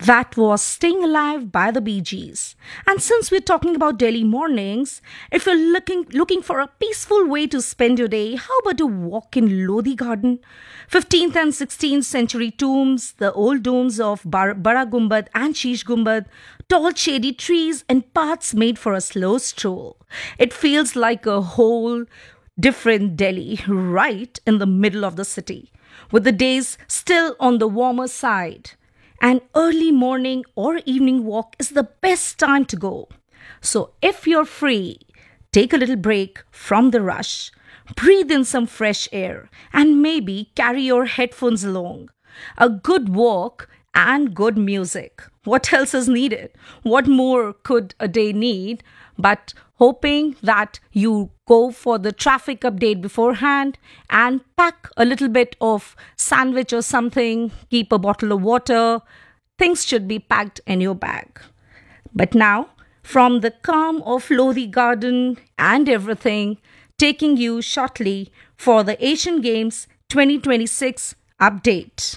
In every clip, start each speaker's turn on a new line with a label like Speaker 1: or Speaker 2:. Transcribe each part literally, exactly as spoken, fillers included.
Speaker 1: That was Staying Alive by the Bee Gees. And since we're talking about Delhi mornings, if you're looking looking for a peaceful way to spend your day, how about a walk in Lodi Garden? fifteenth and sixteenth century tombs, the old domes of Bar- Bara Gumbad and Sheesh Gumbad, tall shady trees and paths made for a slow stroll. It feels like a whole different Delhi right in the middle of the city, with the days still on the warmer side. An early morning or evening walk is the best time to go. So if you're free, take a little break from the rush, breathe in some fresh air, and maybe carry your headphones along. A good walk and good music. What else is needed? What more could a day need? But hoping that you go for the traffic update beforehand and pack a little bit of sandwich or something, keep a bottle of water. Things should be packed in your bag. But now, from the calm of Lodi Garden and everything, taking you shortly for the Asian Games twenty twenty-six update.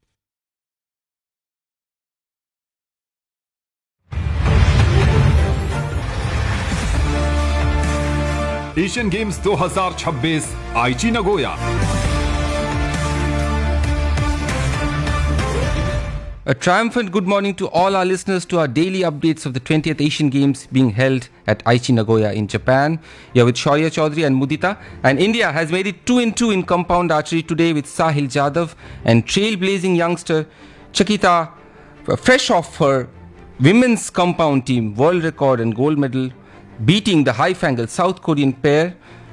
Speaker 2: Asian games दो हज़ार छब्बीस आईची Nagoya.
Speaker 3: A triumphant good morning to all our listeners to our daily updates of the twentieth Asian Games being held at Aichi Nagoya in Japan. You're with Shaurya Chaudhary and Mudita. And India has made it two in two in compound archery today with Sahil Jadhav and trailblazing youngster Chakita, fresh off her women's compound team, world record and gold medal, beating the high-fangled South Korean pair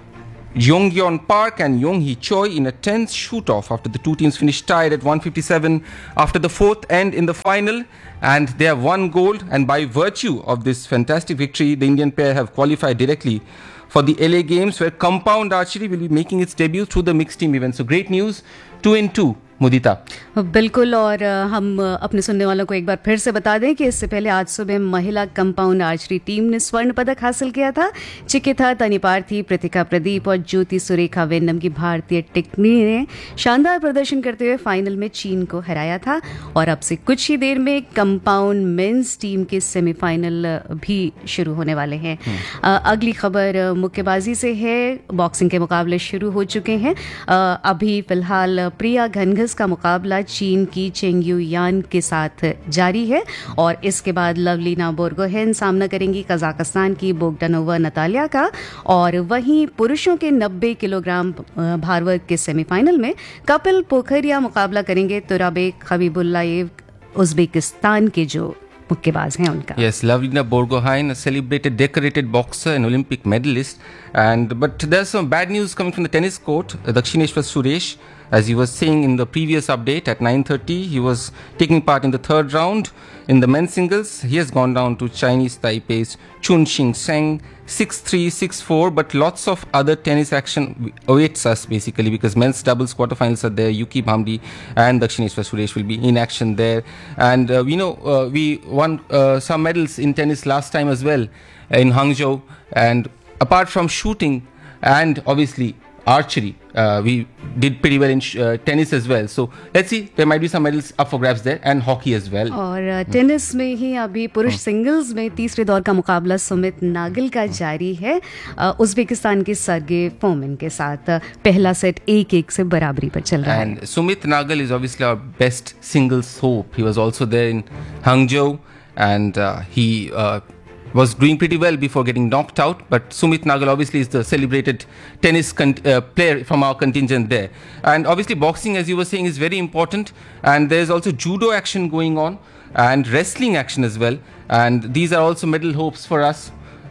Speaker 3: Yongyeon Park and Yonghee Choi in a tense shoot-off after the two teams finished tied at one fifty-seven after the fourth end in the final, and they have won gold, and by virtue of this fantastic victory, the Indian pair have qualified directly for the L A Games, where compound archery will be making its debut through the mixed team event. So great news, two in two. मुदिता
Speaker 4: बिल्कुल। और हम अपने सुनने वालों को एक बार फिर से बता दें कि इससे पहले आज सुबह महिला कंपाउंड आर्चरी टीम ने स्वर्ण पदक हासिल किया था। चिकिता तनिपार्थी, प्रतिका प्रदीप और ज्योति सुरेखा वेन्नम की भारतीय टिकनी ने शानदार प्रदर्शन करते हुए फाइनल में चीन को हराया था। और अब से कुछ ही देर में कंपाउंड मेंस टीम के सेमीफाइनल भी शुरू होने वाले हैं। अगली खबर मुक्केबाजी से है। बॉक्सिंग के मुकाबले शुरू हो चुके हैं। अभी फिलहाल प्रिया घनघस का मुकाबला चीन की चेंगयू यान के साथ जारी है, और इसके बाद लवलीना बोर्गोहेन सामना करेंगी कजाकिस्तान की बोगडानोवा नतालिया का। और वहीं पुरुषों के नब्बे किलोग्राम भारवर्ग के सेमीफाइनल में कपिल पोखरिया मुकाबला करेंगे तुराबेक हबीबुल्लाएव, उज्बेकिस्तान के जो मुक्केबाज हैं उनका।
Speaker 3: Yes, Lavlina Borgohain, a celebrated, decorated boxer and Olympic medalist. And but there's some bad news coming from the tennis court. Dakshineshwar Suresh, as he was saying in the previous update at nine thirty, he was taking part in the third round in the men's singles. He has gone down to Chinese Taipei's Chun Xing Seng, six three, six four, but lots of other tennis action awaits us basically, because men's doubles quarterfinals are there. Yuki Bhamdi and Dakshineshwar Suresh will be in action there. And uh, we know uh, we won uh, some medals in tennis last time as well in Hangzhou. And apart from shooting and obviously archery, uh, we did pretty well in sh- uh, tennis as well. So let's see, there might be some medals up for grabs there, and hockey as well.
Speaker 4: और tennis में ही अभी पुरुष singles में तीसरे दौर का मुकाबला सुमित नागल का जारी है उज्बेकिस्तान के सर्गे फोमिन के साथ। पहला सेट एक एक से बराबरी पर चल रहा है।
Speaker 3: And Sumit Nagal is obviously our best singles hope. He was also there in Hangzhou, and uh, he uh, was doing pretty well before getting knocked out. But Sumit Nagal obviously is the celebrated tennis con- uh, player from our contingent there. And obviously boxing, as you were saying, is very important. And there's also judo action going on and wrestling action as well. And these are also medal hopes for us.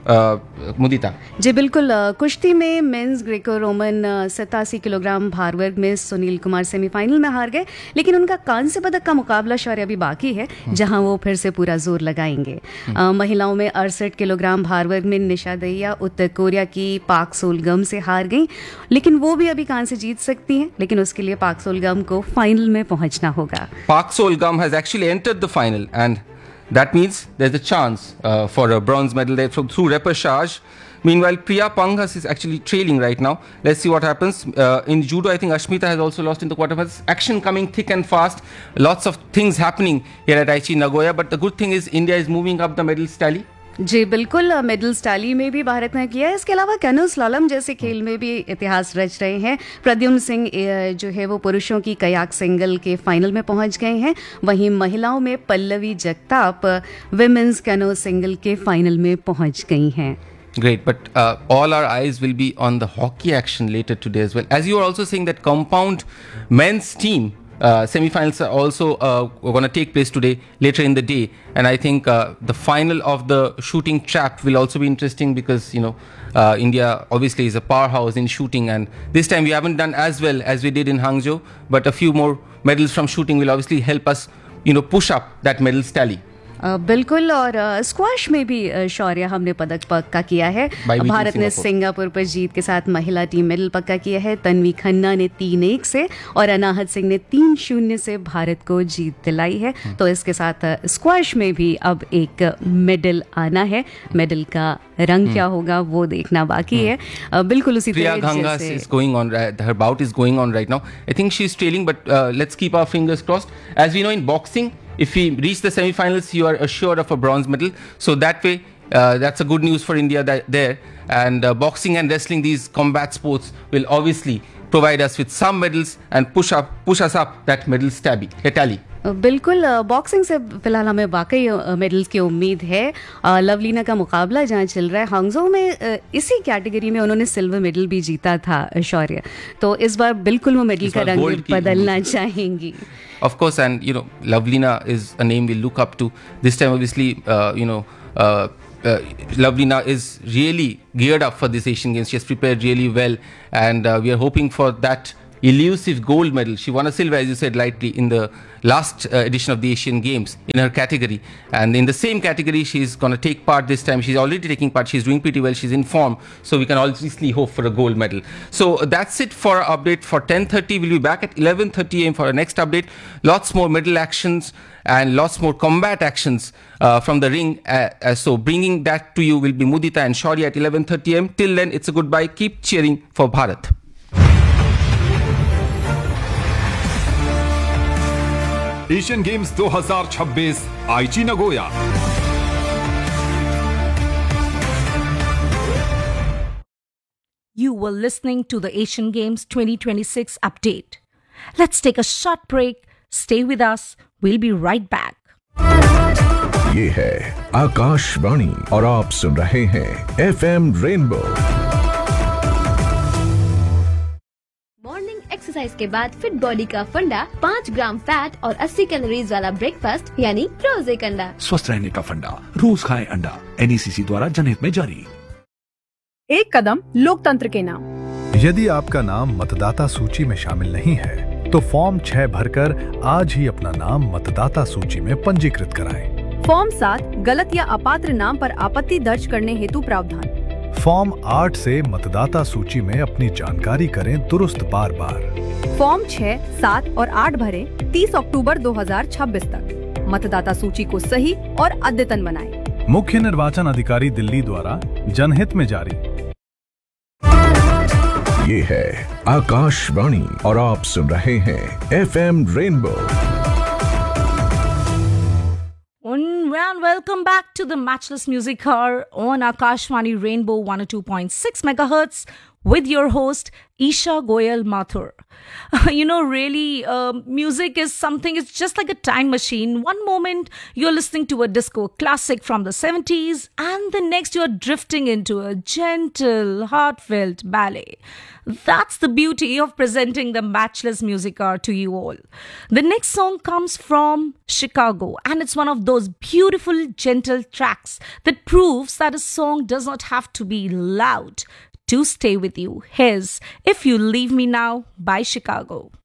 Speaker 3: मुदिता
Speaker 4: जी बिल्कुल। कुश्ती में mains Greco Roman सतासी kilogram भारवर्ग में Sunil Kumar semifinal में हार गए, लेकिन उनका कांस्य पदक का मुकाबला शौर्य अभी बाकी है, जहां वो फिर से पूरा जोर लगाएंगे। आ, महिलाओं में अड़सठ किलोग्राम भारवर्ग में निशा दहिया उत्तर कोरिया की पाक सोलगम से हार गई, लेकिन वो भी अभी कांस्य जीत सकती हैं, लेकिन उसके लिए पाक सोलगम को फाइनल में पहुंचना होगा।
Speaker 3: पाक सोलगम has actually entered the final, and that means there's a chance uh, for a bronze medal there from, through repechage, Meanwhile, Priya Panghas is actually trailing right now. Let's see what happens. Uh, in judo, I think Ashmita has also lost in the quarterfinals. Action coming thick and fast. Lots of things happening here at Aichi Nagoya. But the good thing is India is moving up the medals tally.
Speaker 4: जी बिल्कुल, medals tally में भी भारत ने किया है. इसके अलावा canoe slalom जैसे खेल में भी इतिहास रच रहे हैं. प्रद्युम्न सिंह जो है वो पुरुषों की कयाक सिंगल के फाइनल में पहुंच गए हैं. वहीं महिलाओं में Pallavi Jagtap women's canoe single के फाइनल में पहुंच गई हैं.
Speaker 3: Great, but uh, all our eyes will be on the hockey action later today as well. As you are also saying that compound men's team uh, semi-finals are also uh, going to take place today, later in the day. And I think uh, the final of the shooting trap will also be interesting because, you know, uh, India obviously is a powerhouse in shooting. And this time we haven't done as well as we did in Hangzhou, but a few more medals from shooting will obviously help us, you know, push up that medals tally.
Speaker 4: Uh, बिल्कुल. और squash में भी uh, शौर्य हमने पदक पक्का किया है. भारत ने सिंगापुर पर जीत के साथ महिला टीम मेडल पक्का किया है. तन्वी खन्ना ने तीन एक से और अनाहत सिंह ने तीन शून्य से भारत को जीत दिलाई है. तो इसके साथ स्क्वैश में भी अब एक मेडल आना है. मेडल का रंग क्या होगा वो देखना बाकी है. uh, बिल्कुल उसी
Speaker 3: Priya Gangas is going on, uh, her bout is going on right now. I think she's trailing, but uh, let's keep our fingers crossed. As we know in boxing, if we reach the semi-finals, you are assured of a bronze medal. So that way, uh, that's a good news for India that, there. And uh, boxing and wrestling, these combat sports, will obviously provide us with some medals and push up, push us up that medals tabby, tally.
Speaker 4: बिल्कुल. Boxing से फिलहाल हमें वाकई medals की उम्मीद है. लवलीना का मुकाबला जहाँ चल रहा है हांगझो में, इसी कैटेगरी में उन्होंने सिल्वर मेडल भी जीता था शौर्य. तो इस बार बिल्कुल वो मेडल का रंग बदलना चाहेंगी.
Speaker 3: Of course, and you know, Lovelina is a name we look up to. This time, obviously, uh, you know, uh, uh, Lovelina is really geared up for this Asian Games. She has prepared really well, and uh, we are hoping for that elusive gold medal. She won a silver, as you said rightly, in the last uh, edition of the Asian Games in her category. And in the same category, she's going to take part this time. She's already taking part. She's doing pretty well. She's in form. So we can obviously hope for a gold medal. So that's it for our update for ten thirty. We'll be back at eleven thirty a m for our next update. Lots more medal actions and lots more combat actions uh, from the ring. Uh, uh, so bringing that to you will be Mudita and Shaurya at eleven thirty a m. Till then, it's a goodbye. Keep cheering for Bharat.
Speaker 2: Asian games दो हज़ार छब्बीस आईची Nagoya.
Speaker 1: You were listening to the Asian Games twenty twenty-six update. Let's take a short break. Stay with us. We'll be right back.
Speaker 5: ये है आकाशवाणी और आप सुन रहे हैं एफ एम रेनबो.
Speaker 6: एक्सरसाइज के बाद फिट बॉडी का फंडा, पाँच ग्राम फैट और अस्सी कैलोरीज वाला ब्रेकफास्ट यानी रोज एक अंडा.
Speaker 7: स्वस्थ रहने का फंडा, रोज खाएं अंडा. एन ई सी सी द्वारा जनहित में जारी.
Speaker 8: एक कदम लोकतंत्र के नाम.
Speaker 9: यदि आपका नाम मतदाता सूची में शामिल नहीं है तो फॉर्म छह भरकर आज ही अपना नाम मतदाता सूची में पंजीकृत कराएं.
Speaker 8: फॉर्म सात गलत या अपात्र नाम पर आपत्ति दर्ज करने हेतु प्रावधान.
Speaker 9: फॉर्म आठ से मतदाता सूची में अपनी जानकारी करें दुरुस्त बार बार.
Speaker 8: फॉर्म छह, सात और आठ भरें तीस अक्टूबर दो हज़ार छब्बीस तक. मतदाता सूची को सही और अद्यतन बनाएं.
Speaker 9: मुख्य निर्वाचन अधिकारी दिल्ली द्वारा जनहित में जारी.
Speaker 5: ये है आकाशवाणी और आप सुन रहे हैं F M rainbow.
Speaker 1: And welcome back to the Matchless Music Hour on Akashvani Rainbow one oh two point six megahertz with your host Isha Goyal Mathur. You know, really, uh, music is something, it's just like a time machine. One moment you're listening to a disco classic from the seventies, and the next you're drifting into a gentle, heartfelt ballet. That's the beauty of presenting the Matchless Music Hour to you all. The next song comes from Chicago, and it's one of those beautiful, gentle tracks that proves that a song does not have to be loud to stay with you. Here's If You Leave Me Now by Chicago.